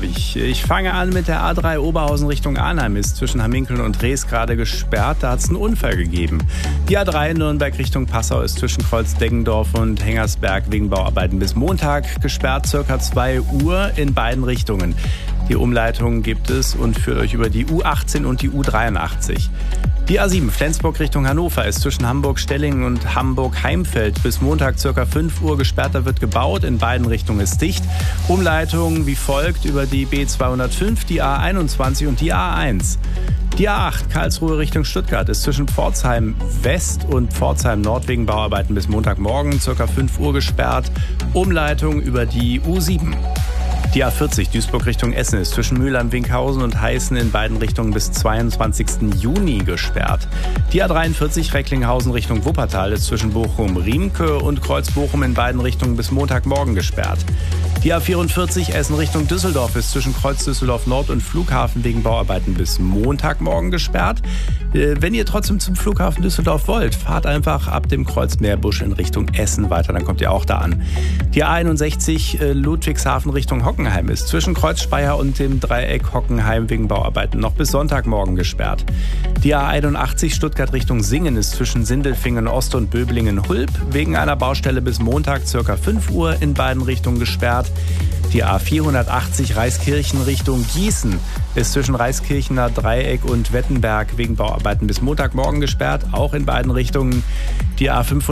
habe ich. Ich fange an mit der A3 Oberhausen Richtung Arnheim. Ist zwischen Hamminkeln und Drees gerade gesperrt. Da hat es einen Unfall gegeben. Die A3 Nürnberg Richtung Passau ist zwischen Kreuz-Deggendorf und Hengersberg wegen Bauarbeiten bis Montag gesperrt. Circa 2 Uhr in beiden Richtungen. Die Umleitung gibt es und führt euch über die U18 und die U83. Die A7 Flensburg Richtung Hannover ist zwischen Hamburg-Stellingen und Hamburg-Heimfeld bis Montag ca. 5 Uhr gesperrt. Da wird gebaut. In beiden Richtungen ist dicht. Umleitung wie folgt über die B205, die A21 und die A1. Die A8 Karlsruhe Richtung Stuttgart ist zwischen Pforzheim West und Pforzheim Nord wegen Bauarbeiten bis Montagmorgen ca. 5 Uhr gesperrt. Umleitung über die U7. Die A40 Duisburg Richtung Essen ist zwischen Mülheim-Winkhausen und Heißen in beiden Richtungen bis 22. Juni gesperrt. Die A43 Recklinghausen Richtung Wuppertal ist zwischen Bochum-Riemke und Kreuz-Bochum in beiden Richtungen bis Montagmorgen gesperrt. Die A44 Essen Richtung Düsseldorf ist zwischen Kreuz Düsseldorf Nord und Flughafen wegen Bauarbeiten bis Montagmorgen gesperrt. Wenn ihr trotzdem zum Flughafen Düsseldorf wollt, fahrt einfach ab dem Kreuz Meerbusch in Richtung Essen weiter, dann kommt ihr auch da an. Die A61 Ludwigshafen Richtung Hockenheim ist zwischen Kreuz Speyer und dem Dreieck Hockenheim wegen Bauarbeiten noch bis Sonntagmorgen gesperrt. Die A81 Stuttgart Richtung Singen ist zwischen Sindelfingen Ost und Böblingen-Hulb wegen einer Baustelle bis Montag ca. 5 Uhr in beiden Richtungen gesperrt. Die A480 Reiskirchen Richtung Gießen ist zwischen Reiskirchener Dreieck und Wettenberg wegen Bauarbeiten bis Montagmorgen gesperrt, auch in beiden Richtungen. Die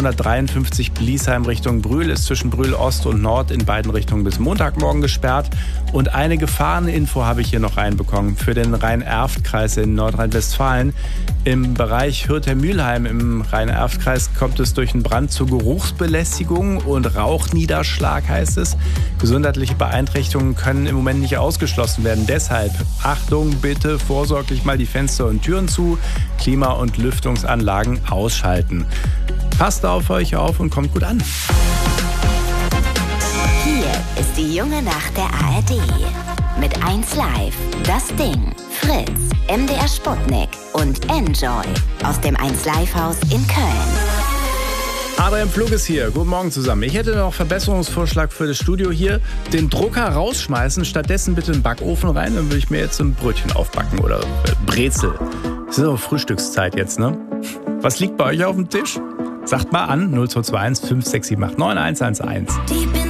A553 Bliesheim Richtung Brühl ist zwischen Brühl Ost und Nord in beiden Richtungen bis Montagmorgen gesperrt. Und eine Gefahreninfo habe ich hier noch reinbekommen für den Rhein-Erft-Kreis in Nordrhein-Westfalen. Im Bereich Hürther-Mülheim im Rhein-Erft-Kreis kommt es durch einen Brand zu Geruchsbelästigung und Rauchniederschlag, heißt es. Gesundheitliche Beeinträchtigungen können im Moment nicht ausgeschlossen werden. Deshalb Achtung, bitte vorsorglich mal die Fenster und Türen zu, Klima- und Lüftungsanlagen ausschalten. Passt auf euch auf und kommt gut an. Hier ist die junge Nacht der ARD. Mit 1Live, Das Ding, Fritz, MDR Sputnik und Enjoy aus dem 1Live-Haus in Köln. Adrian Pflug ist hier. Guten Morgen zusammen. Ich hätte noch einen Verbesserungsvorschlag für das Studio hier. Den Drucker rausschmeißen, stattdessen bitte einen Backofen rein. Dann würde ich mir jetzt ein Brötchen aufbacken oder Brezel. Es ist auch Frühstückszeit jetzt, ne? Was liegt bei euch auf dem Tisch? Sagt mal an, 0221 56789 9111.